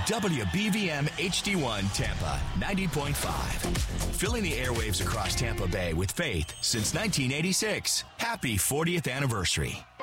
WBVM HD1 Tampa 90.5. Filling the airwaves across Tampa Bay with faith since 1986. Happy 40th anniversary.